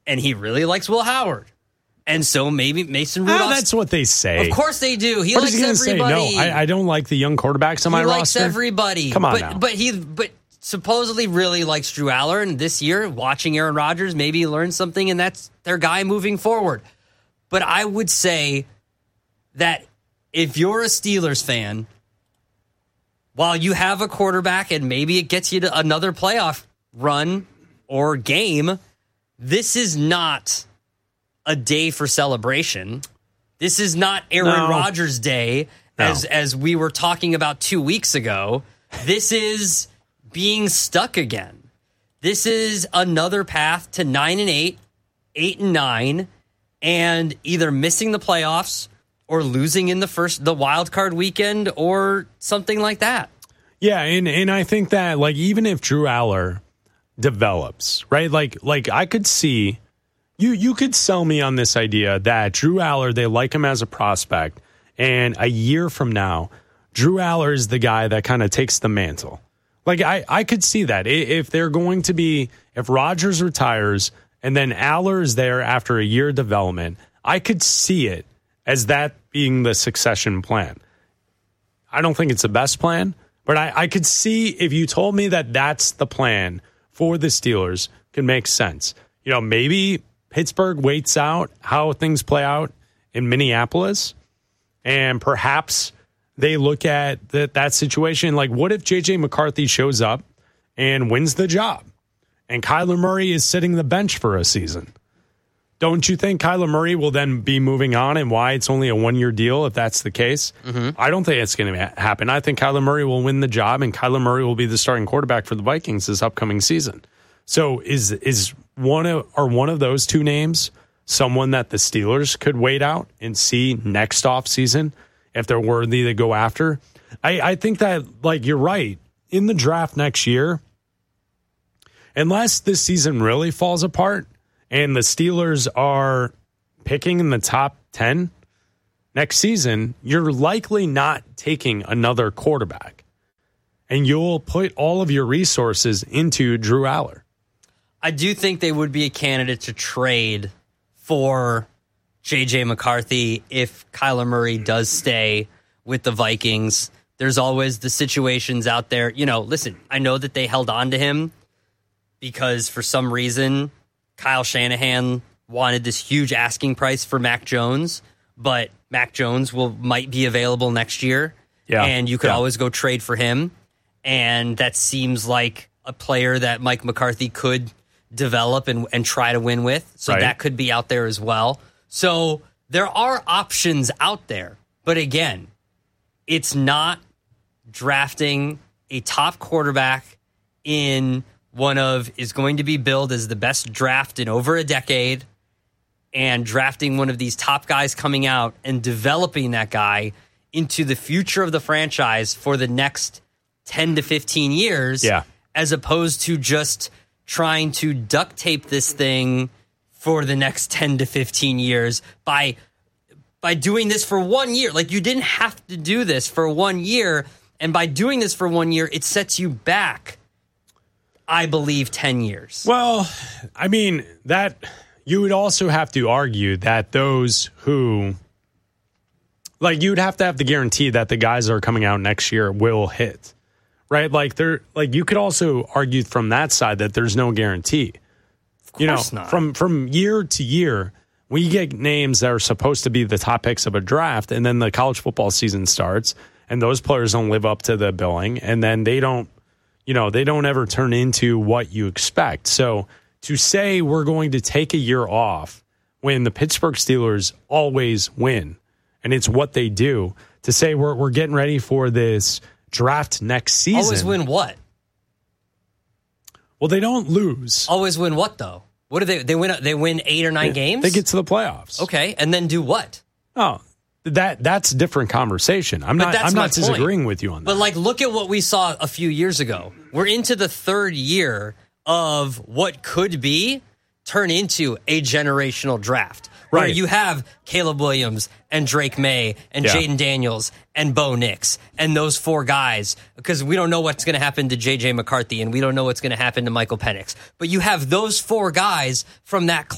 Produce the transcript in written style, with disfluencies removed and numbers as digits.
and he really likes Will Howard. And so maybe Mason Rudolph. That's what they say. Of course they do. He what likes is he everybody. Say? No, I don't like the young quarterbacks on my roster. He likes everybody. Come on now. But supposedly really likes Drew Aller. And this year, watching Aaron Rodgers, maybe he learned something, and that's their guy moving forward. But I would say that if you're a Steelers fan, while you have a quarterback and maybe it gets you to another playoff run or game, this is not a day for celebration. This is not Aaron Rodgers Day, as we were talking about 2 weeks ago. This is being stuck again. This is another path to 9-8, 8-9, and either missing the playoffs or losing in the wild card weekend or something like that. Yeah, and I think that like even if Drew Aller develops, right? Like I could see you could sell me on this idea that Drew Aller, they like him as a prospect, and a year from now, Drew Aller is the guy that kind of takes the mantle. Like I could see that if they're going to be, if Rodgers retires and then Aller is there after a year of development, I could see it as that being the succession plan. I don't think it's the best plan, but I could see if you told me that that's the plan for the Steelers, can make sense. You know, maybe Pittsburgh waits out how things play out in Minneapolis, and perhaps they look at that situation. Like, what if J.J. McCarthy shows up and wins the job, and Kyler Murray is sitting the bench for a season? Don't you think Kyler Murray will then be moving on, and why it's only a one-year deal if that's the case? Mm-hmm. I don't think it's going to happen. I think Kyler Murray will win the job, and Kyler Murray will be the starting quarterback for the Vikings this upcoming season. So is one of those two names someone that the Steelers could wait out and see next offseason if they're worthy to go after? I think that, like, you're right. In the draft next year, unless this season really falls apart, and the Steelers are picking in the top 10 next season, you're likely not taking another quarterback. And you'll put all of your resources into Drew Aller. I do think they would be a candidate to trade for J.J. McCarthy if Kyler Murray does stay with the Vikings. There's always the situations out there. You know, listen, I know that they held on to him because for some reason Kyle Shanahan wanted this huge asking price for Mac Jones, but Mac Jones might be available next year, and you could always go trade for him, and that seems like a player that Mike McCarthy could develop and try to win with, so that could be out there as well. So there are options out there, but again, it's not drafting a top quarterback in is going to be billed as the best draft in over a decade, and drafting one of these top guys coming out and developing that guy into the future of the franchise for the next 10 to 15 years, as opposed to just trying to duct tape this thing for the next 10 to 15 years by doing this for 1 year. Like, you didn't have to do this for 1 year, and by doing this for 1 year, it sets you back, I believe, 10 years. Well, I mean, that you would also have to argue that those who, like, you'd have to have the guarantee that the guys that are coming out next year will hit, right? Like, you could also argue from that side that there's no guarantee. Of course not. From year to year, we get names that are supposed to be the top picks of a draft, and then the college football season starts, and those players don't live up to the billing, and then they don't ever turn into what you expect. So to say we're going to take a year off when the Pittsburgh Steelers always win, and it's what they do, to say we're getting ready for this draft next season. Always win what? Well, they don't lose. Always win what, though? What do they win? They win 8 or 9 games? They get to the playoffs. Okay, and then do what? Oh, that's a different conversation. I'm not disagreeing with you on that. But, like, look at what we saw a few years ago. We're into the third year of what could be turn into a generational draft. Where you have Caleb Williams and Drake May and Jaden Daniels and Bo Nix and those 4 guys, because we don't know what's going to happen to J.J. McCarthy and we don't know what's going to happen to Michael Penix. But you have those 4 guys from that